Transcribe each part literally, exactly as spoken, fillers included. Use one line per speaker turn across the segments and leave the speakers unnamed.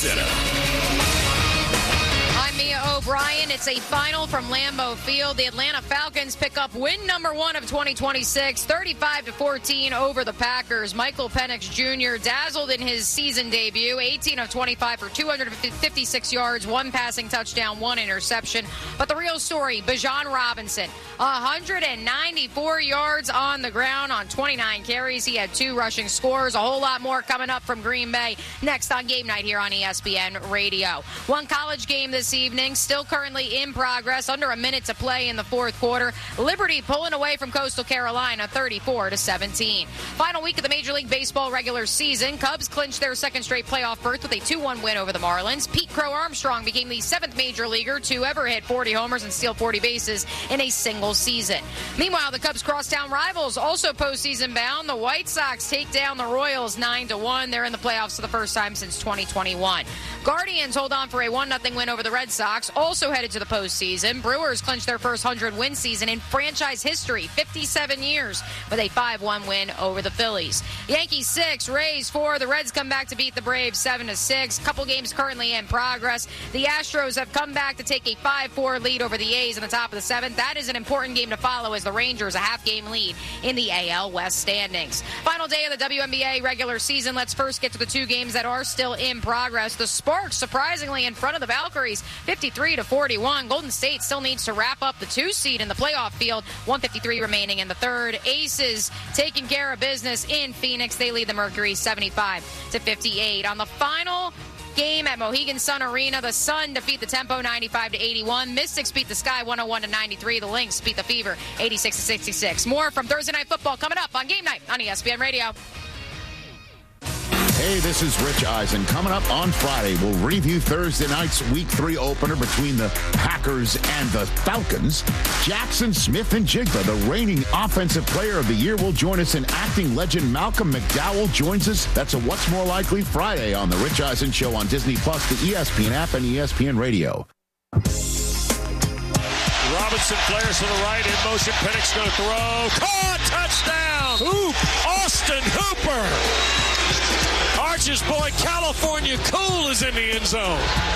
Center.
I'm Mia O'Brien. It's a final from Lambeau Field. The Atlanta Falcons pick up win number one of twenty twenty-six, thirty-five to fourteen over the Packers. Michael Penix Junior dazzled in his season debut, eighteen of twenty-five for two hundred fifty-six yards, one passing touchdown, one interception. But the real story, Bijan Robinson, one hundred ninety-four yards on the ground on twenty-nine carries. He had two rushing scores. A whole lot more coming up from Green Bay next on Game Night here on E S P N Radio. One college game this evening, still currently in progress, under a minute to play in the fourth quarter. Liberty pulling away from Coastal Carolina thirty-four to seventeen. Final week of the Major League Baseball regular season. Cubs clinched their second straight playoff berth with a two one win over the Marlins. Pete Crow Armstrong became the seventh major leaguer to ever hit forty homers and steal forty bases in a single season. Meanwhile, the Cubs crosstown rivals also postseason bound. The White Sox take down the Royals nine to one. They're in the playoffs for the first time since twenty twenty-one. Guardians hold on for a one nothing win over the Red Sox, also headed to the postseason. Brewers clinched their first one hundred win season in franchise history, fifty-seven years, with a five one win over the Phillies. Yankees six, Rays four. The Reds come back to beat the Braves seven to six. Couple games currently in progress. The Astros have come back to take a five four lead over the A's in the top of the seventh. That is an important game to follow as the Rangers a half-game lead in the A L West standings. Final day of the W N B A regular season. Let's first get to the two games that are still in progress. The Sparks surprisingly in front of the Valkyries, fifty-three to forty-one. Golden State still needs to wrap up the two seed in the playoff field. one fifty-three remaining in the third. Aces taking care of business in Phoenix. They lead the Mercury seventy-five to fifty-eight. On the final game at Mohegan Sun Arena, the Sun defeat the Tempo ninety-five to eighty-one. Mystics beat the Sky one oh one to ninety-three. The Lynx beat the Fever eighty-six to sixty-six. More from Thursday Night Football coming up on Game Night on E S P N Radio.
Hey, this is Rich Eisen. Coming up on Friday, we'll review Thursday night's Week three opener between the Packers and the Falcons. Jackson Smith-Njigba, the reigning Offensive Player of the Year, will join us, and acting legend Malcolm McDowell joins us. That's a What's More Likely Friday on the Rich Eisen Show on Disney Plus, the E S P N app, and E S P N Radio.
Robinson flares to the right, in motion. Penix going to throw. Caught! Touchdown! Hoop! Austin Hooper! Arch's boy, California Cool, is in the end zone.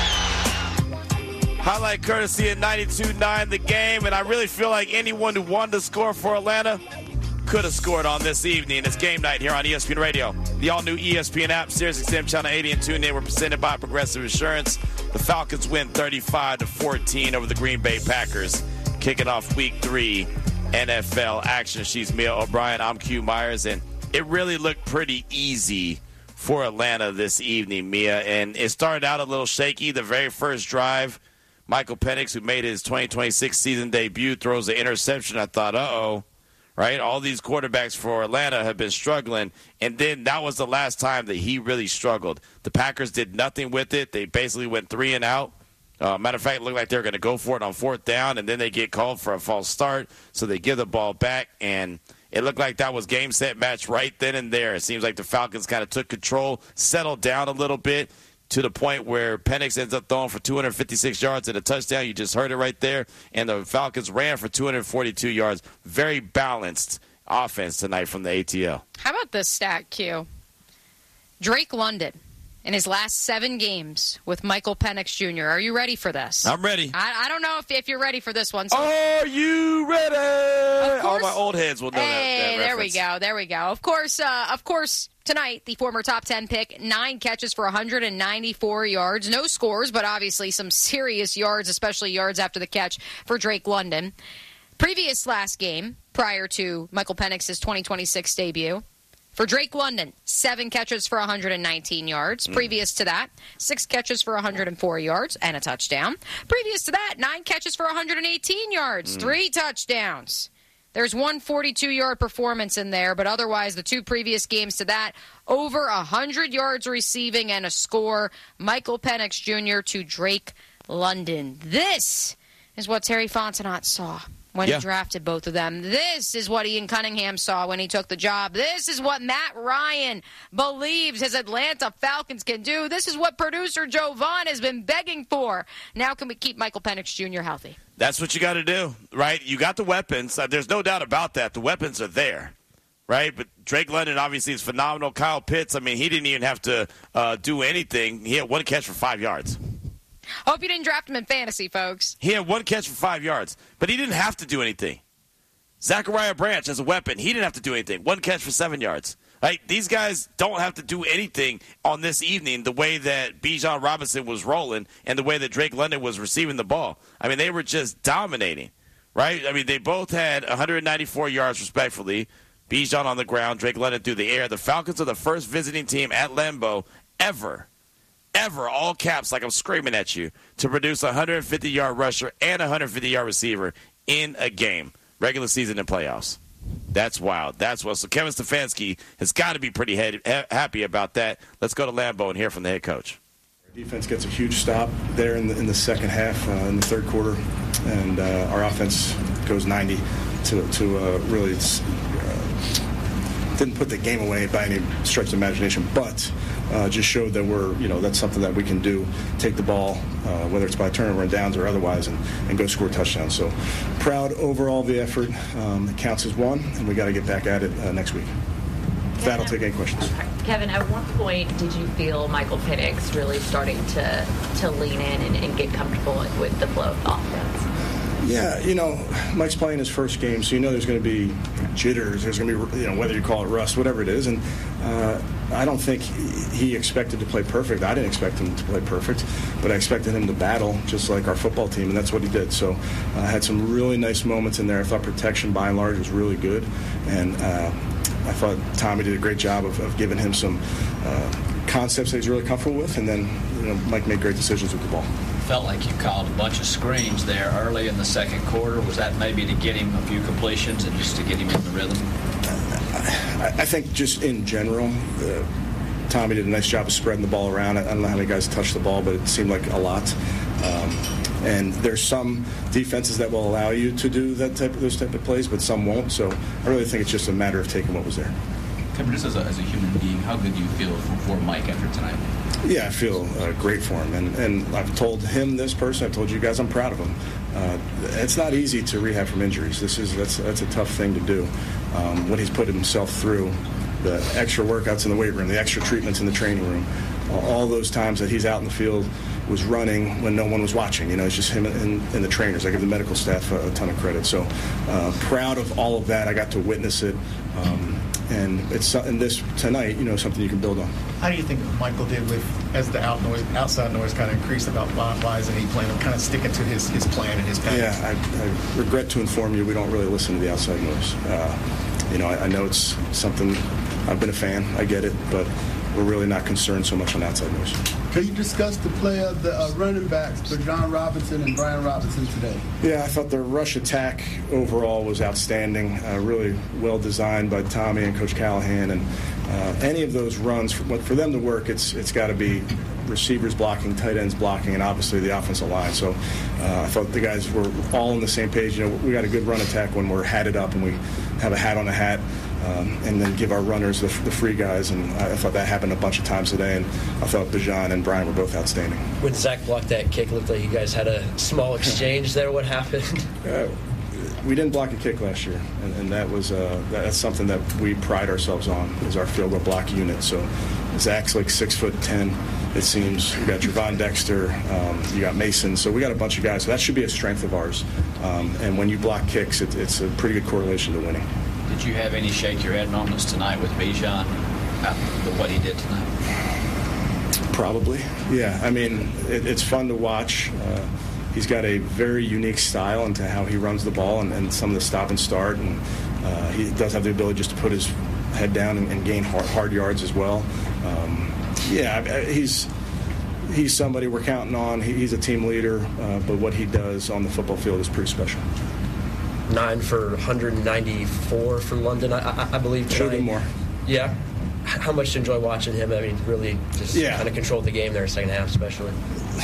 Highlight courtesy at ninety-two nine the game, and I really feel like anyone who wanted to score for Atlanta could have scored on this evening. It's Game Night here on E S P N Radio. The all-new E S P N app, Sirius X M Channel eighty and TuneIn were presented by Progressive Insurance. The Falcons win thirty-five to fourteen over the Green Bay Packers, kicking off Week three N F L action. She's Mia O'Brien. I'm Q Myers, and it really looked pretty easy for Atlanta this evening, Mia. And it started out a little shaky. The very first drive, Michael Penix, who made his twenty twenty-six season debut, throws an interception. I thought, uh-oh, right? All these quarterbacks for Atlanta have been struggling. And then that was the last time that he really struggled. The Packers did nothing with it. They basically went three and out. Uh, matter of fact, it looked like they were going to go for it on fourth down, and then they get called for a false start, so they give the ball back, and it looked like that was game, set, match right then and there. It seems like the Falcons kind of took control, settled down a little bit to the point where Penix ends up throwing for two hundred fifty-six yards and a touchdown. You just heard it right there. And the Falcons ran for two hundred forty-two yards. Very balanced offense tonight from the A T L.
How about this stat, Q? Drake London, in his last seven games with Michael Penix Junior Are you ready for this?
I'm ready.
I, I don't know if, if you're ready for this one. So
Are you ready?
Of course,
all my old heads will know
hey,
that, that
there
reference.
we go. There we go. Of course, uh, of course, tonight, the former top ten pick, nine catches for one hundred ninety-four yards. No scores, but obviously some serious yards, especially yards after the catch for Drake London. Previous last game, prior to Michael Penix's twenty twenty-six debut, for Drake London, seven catches for one hundred nineteen yards. Mm. Previous to that, six catches for one hundred four yards and a touchdown. Previous to that, nine catches for one hundred eighteen yards, mm. three touchdowns. There's one forty-two-yard performance in there, but otherwise the two previous games to that, over one hundred yards receiving and a score. Michael Penix Junior to Drake London. This is what Terry Fontenot saw when yeah. he drafted both of them. This is what Ian Cunningham saw when he took the job. This is what Matt Ryan believes his Atlanta Falcons can do. This is what producer Joe Vaughn has been begging for. Now can we keep Michael Penix Junior healthy?
That's what you got to do, right? You got the weapons. Uh, there's no doubt about that. The weapons are there, right? But Drake London obviously is phenomenal. Kyle Pitts, I mean, he didn't even have to uh, do anything. He had one catch for five yards.
Hope you didn't draft him in fantasy, folks.
He had one catch for five yards, but he didn't have to do anything. Zachariah Branch as a weapon, he didn't have to do anything. One catch for seven yards. Right? These guys don't have to do anything on this evening the way that Bijan Robinson was rolling and the way that Drake London was receiving the ball. I mean, they were just dominating, right? I mean, they both had one hundred ninety-four yards respectively. Bijan on the ground, Drake London through the air. The Falcons are the first visiting team at Lambeau ever, ever, all caps like I'm screaming at you, to produce a one hundred fifty-yard rusher and a one hundred fifty-yard receiver in a game, regular season and playoffs. That's wild. That's wild. So Kevin Stefanski has got to be pretty head, ha- happy about that. Let's go to Lambeau and hear from the head coach.
Our defense gets a huge stop there in the, in the second half, uh, in the third quarter, and uh, our offense goes ninety to, to uh, really uh, didn't put the game away by any stretch of the imagination, but uh, just showed that we're, you know, that's something that we can do, take the ball, uh, whether it's by turnover and downs or otherwise, and, and go score touchdowns. So proud overall of the effort. Um, it counts as one, and we got to get back at it uh, next week. With that, I'll take any questions.
Kevin, at what point did you feel Michael Penix really starting to, to lean in and, and get comfortable with the flow of the offense?
Yeah, you know, Mike's playing his first game, so you know there's going to be jitters. There's going to be, you know, whether you call it rust, whatever it is. And uh, I don't think he expected to play perfect. I didn't expect him to play perfect, but I expected him to battle just like our football team, and that's what he did. So I uh, had some really nice moments in there. I thought protection, by and large, was really good. And uh, I thought Tommy did a great job of, of giving him some uh, concepts that he's really comfortable with, and then, you know, Mike made great decisions with the ball.
Felt like you called a bunch of screens there early in the second quarter. Was that maybe to get him a few completions and just to get him in the rhythm?
I, I think just in general, uh, Tommy did a nice job of spreading the ball around. I don't know how many guys touched the ball, but it seemed like a lot. Um, and there's some defenses that will allow you to do that type of, those type of plays, but some won't. So I really think it's just a matter of taking what was there.
Kevin, just as a, as a human being, how good do you feel for, for Mike after tonight?
Yeah, I feel uh, great for him, and, and I've told him this person, I've told you guys, I'm proud of him. Uh, it's not easy to rehab from injuries. This is that's that's a tough thing to do. Um, what he's put himself through, the extra workouts in the weight room, the extra treatments in the training room, all those times that he's out in the field was running when no one was watching. You know, it's just him and, and the trainers. I give the medical staff a, a ton of credit. So uh, proud of all of that. I got to witness it. Um, And it's and this tonight, you know, something you can build on.
How do you think Michael did with, as the out noise, outside noise kind of increased about why isn't he playing, kind of sticking to his, his plan and his path?
Yeah, I, I regret to inform you, we don't really listen to the outside noise. Uh, you know, I, I know it's something, I've been a fan, I get it, but we're really not concerned so much on outside noise.
Can you discuss the play of the uh, running backs, Bijan Robinson and Brian Robinson today?
Yeah, I thought the rush attack overall was outstanding, uh, really well designed by Tommy and Coach Callahan. And uh, any of those runs, for, for them to work, it's it's got to be receivers blocking, tight ends blocking, and obviously the offensive line. So uh, I thought the guys were all on the same page. You know, we got a good run attack when we're hatted up and we have a hat on a hat. Um, and then give our runners the, the free guys, and I, I thought that happened a bunch of times today, and I thought Bijan and Brian were both outstanding.
When Zach blocked that kick, it looked like you guys had a small exchange there. What happened?
Uh, we didn't block a kick last year, and, and that was uh, that's something that we pride ourselves on, is our field goal block unit. So Zach's like six foot ten, it seems. You got Trevon Dexter, um, you got Mason, so we got a bunch of guys. So that should be a strength of ours. Um, and when you block kicks, it, it's a pretty good correlation to winning.
Did you have any shake your head moments tonight with Bijan about what he did tonight?
Probably, yeah. I mean, it, it's fun to watch. Uh, he's got a very unique style into how he runs the ball and, and some of the stop and start, and uh, he does have the ability just to put his head down and, and gain hard, hard yards as well. Um, yeah, he's he's somebody we're counting on. He, he's a team leader, uh, but what he does on the football field is pretty special.
Nine for one hundred ninety-four for London, I, I, I believe.
Should have been more.
Yeah. How much did you enjoy watching him? I mean, really just
yeah.
kind of controlled the game there, second half especially.